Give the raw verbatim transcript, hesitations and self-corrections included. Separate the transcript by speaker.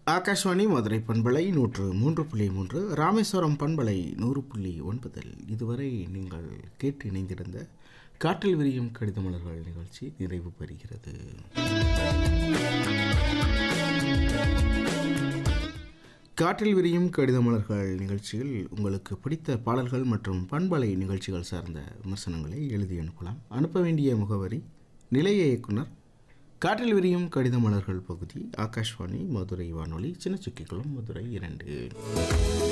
Speaker 1: ஆகாஷ்வாணி மதுரை பண்பலை நூற்று மூன்று புள்ளி மூன்று, ராமேஸ்வரம் பண்பலை நூறு புள்ளி ஒன்பதில் இதுவரை நீங்கள் கேட்டு இணைந்திருந்த காற்றில் விரியும் கடித மலர்கள் நிகழ்ச்சி நிறைவு பெறுகிறது. காற்றில் விரியும் கடித மலர்கள் நிகழ்ச்சியில் உங்களுக்கு பிடித்த பாடல்கள் மற்றும் பண்பலை நிகழ்ச்சிகள் சார்ந்த விமர்சனங்களை எழுதி அனுப்பலாம். அனுப்ப வேண்டிய முகவரி நிலைய இயக்குனர், காற்றில் விரியும் கடித மலர்கள் பகுதி, ஆகாஷ்வாணி மதுரை வானொலி, சின்னச்சுக்கிக்குளம், மதுரை இரண்டு.